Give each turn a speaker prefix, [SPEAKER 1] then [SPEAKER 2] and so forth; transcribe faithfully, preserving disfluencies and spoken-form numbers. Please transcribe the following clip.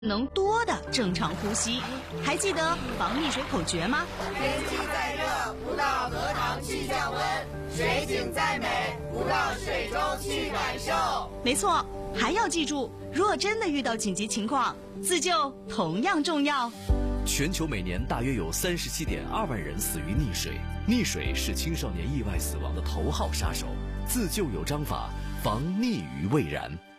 [SPEAKER 1] 能多的正常呼吸。还记得防溺水口诀吗？
[SPEAKER 2] 天气再热，不到荷塘去降温；水景再美，不到水中去感受。
[SPEAKER 1] 没错，还要记住，若真的遇到紧急情况，自救同样重要。
[SPEAKER 3] 全球每年大约有三十七点二万人死于溺水，溺水是青少年意外死亡的头号杀手。自救有章法，防溺于未然。